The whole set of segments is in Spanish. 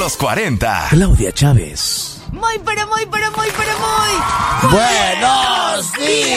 Los 40. Claudia Chávez. Muy. ¡Buenos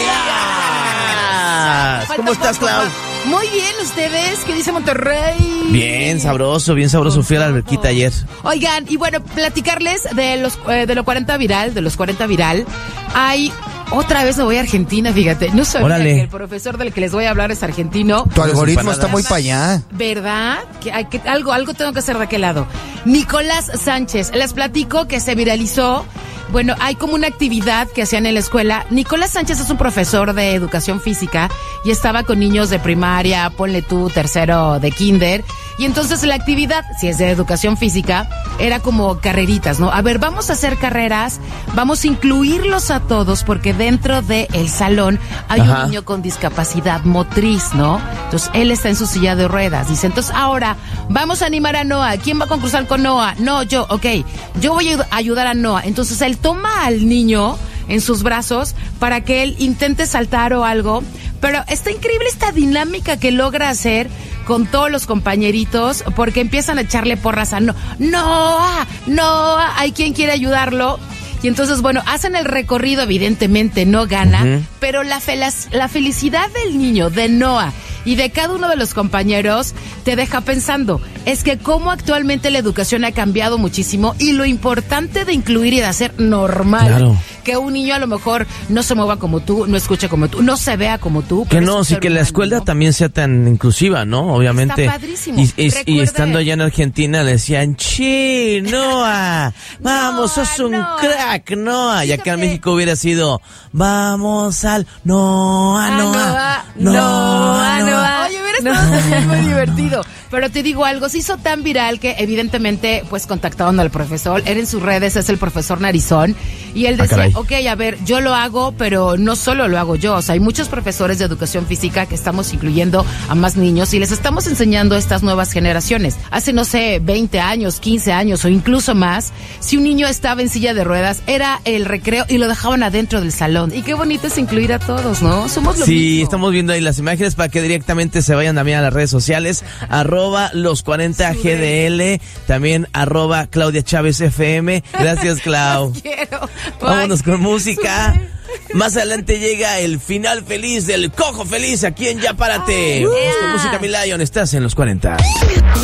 días! ¿Cómo estás, Clau? Muy bien, ¿ustedes? ¿Qué dice Monterrey? Bien sabroso. Fui a la alberquita ayer. Oigan, y bueno, platicarles de los 40 viral. Hay... Otra vez me voy a Argentina, fíjate. No sabía que el profesor del que les voy a hablar es argentino. Tu algoritmo está muy para allá. ¿Verdad? Que algo tengo que hacer de aquel lado. Nicolás Sánchez. Les platico que se viralizó. Bueno, hay como una actividad que hacían en la escuela. Nicolás Sánchez es un profesor de educación física y estaba con niños de primaria, ponle tú, tercero de kinder. Y entonces la actividad, si es de educación física, era como carreritas, ¿no? A ver, vamos a hacer carreras, vamos a incluirlos a todos porque dentro del salón hay un niño con discapacidad motriz, ¿no? Entonces él está en su silla de ruedas. Dice, entonces ahora vamos a animar a Noah. ¿Quién va a concursar con Noah? No, yo, ok. Yo voy a ayudar a Noah. Entonces él toma al niño en sus brazos para que él intente saltar o algo. Pero está increíble esta dinámica que logra hacer con todos los compañeritos, porque empiezan a echarle porras a Noah, hay quien quiere ayudarlo. Y entonces, bueno, hacen el recorrido, evidentemente no gana, pero la felicidad del niño, de Noah y de cada uno de los compañeros te deja pensando, es que cómo actualmente la educación ha cambiado muchísimo y lo importante de incluir y de hacer normal que un niño a lo mejor no se mueva como tú, no escuche como tú, no se vea como tú. Que no, sí, que la escuela también sea tan inclusiva, ¿no? Obviamente. Está padrísimo. Y estando allá en Argentina le decían, che, Noah, vamos, sos un crack, Noah. Y acá en México hubiera sido, vamos al Noah. Oye, hubiera estado también muy divertido. Pero te digo algo, se hizo tan viral que evidentemente pues contactaron al profesor. Él en sus redes es el profesor Narizón. Y él decía, ok, a ver, yo lo hago, pero no solo lo hago yo. O sea, hay muchos profesores de educación física que estamos incluyendo a más niños y les estamos enseñando a estas nuevas generaciones. Hace, no sé, 20 años, 15 años o incluso más, si un niño estaba en silla de ruedas, era el recreo y lo dejaban adentro del salón. Y qué bonito es incluir a todos, ¿no? Somos lo mismo. Sí, estamos viendo ahí las imágenes para que directamente se vayan también a las redes sociales. Los 40 GDL, también Claudia Chávez FM. Gracias, Clau. Quiero. Vámonos con música. Más adelante llega el final feliz del Cojo Feliz aquí en Ya Párate. Vamos con música, mi Lion. Estás en los 40.